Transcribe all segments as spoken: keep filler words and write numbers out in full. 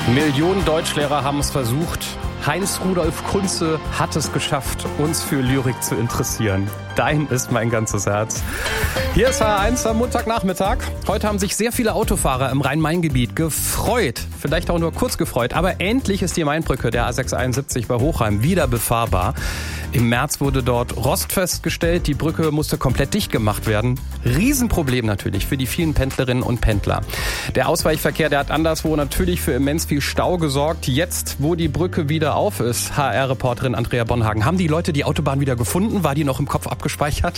Millionen Deutschlehrer haben es versucht. Heinz-Rudolf Kunze hat es geschafft, uns für Lyrik zu interessieren. Dein ist mein ganzes Herz. Hier ist H R eins am Montagnachmittag. Heute haben sich sehr viele Autofahrer im Rhein-Main-Gebiet gefreut. Vielleicht auch nur kurz gefreut. Aber endlich ist die Mainbrücke der A sechs einundsiebzig bei Hochheim wieder befahrbar. Im März wurde dort Rost festgestellt. Die Brücke musste komplett dicht gemacht werden. Riesenproblem natürlich für die vielen Pendlerinnen und Pendler. Der Ausweichverkehr, der hat anderswo natürlich für immens viel Stau gesorgt. Jetzt, wo die Brücke wieder auf ist, H R-Reporterin Andrea Bonhagen, haben die Leute die Autobahn wieder gefunden? War die noch im Kopf abgespeichert?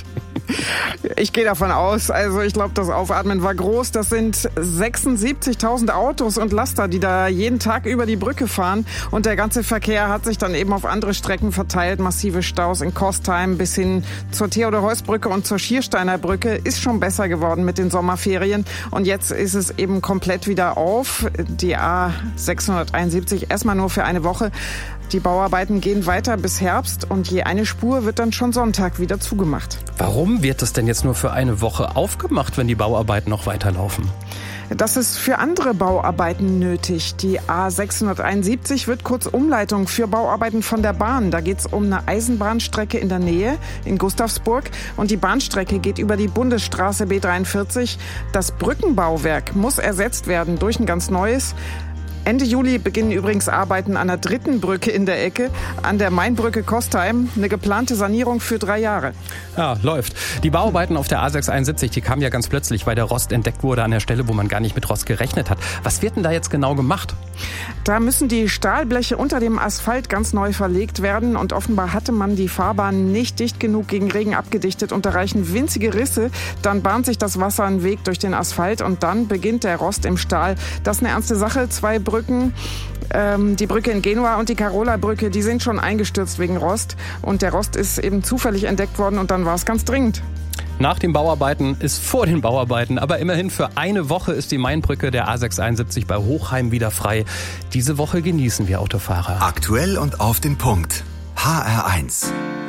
Ich gehe davon aus. Also ich glaube, das Aufatmen war groß. Das sind sechsundsiebzigtausend Autos und Laster, die da jeden Tag über die Brücke fahren. Und der ganze Verkehr hat sich dann eben auf andere Strecken verteilt. Massive Staus in Kostheim bis hin zur Theodor-Heuss-Brücke und zur Schiersteiner Brücke. Ist schon besser geworden mit den Sommerferien. Und jetzt ist es eben komplett wieder auf. Die A sechshunderteinundsiebzig erstmal nur für eine Woche. Die Bauarbeiten gehen weiter bis Herbst und je eine Spur wird dann schon Sonntag wieder zugemacht. Warum wird es denn jetzt nur für eine Woche aufgemacht, wenn die Bauarbeiten noch weiterlaufen? Das ist für andere Bauarbeiten nötig. Die A sechshunderteinundsiebzig wird kurz Umleitung für Bauarbeiten von der Bahn. Da geht es um eine Eisenbahnstrecke in der Nähe, in Gustavsburg. Und die Bahnstrecke geht über die Bundesstraße B dreiundvierzig. Das Brückenbauwerk muss ersetzt werden durch ein ganz neues. Ende Juli beginnen übrigens Arbeiten an der dritten Brücke in der Ecke, an der Mainbrücke Kostheim. Eine geplante Sanierung für drei Jahre. Ja, läuft. Die Bauarbeiten auf der A sechs einundsiebzig, die kamen ja ganz plötzlich, weil der Rost entdeckt wurde an der Stelle, wo man gar nicht mit Rost gerechnet hat. Was wird denn da jetzt genau gemacht? Da müssen die Stahlbleche unter dem Asphalt ganz neu verlegt werden. Und offenbar hatte man die Fahrbahn nicht dicht genug gegen Regen abgedichtet. Und da reichen winzige Risse. Dann bahnt sich das Wasser einen Weg durch den Asphalt und dann beginnt der Rost im Stahl. Das ist eine ernste Sache. Zwei Brücken, ähm, die Brücke in Genua und die Carola-Brücke, die sind schon eingestürzt wegen Rost. Und der Rost ist eben zufällig entdeckt worden und dann war es ganz dringend. Nach den Bauarbeiten ist vor den Bauarbeiten, aber immerhin für eine Woche ist die Mainbrücke der A sechs einundsiebzig bei Hochheim wieder frei. Diese Woche genießen wir Autofahrer. Aktuell und auf den Punkt. H R eins.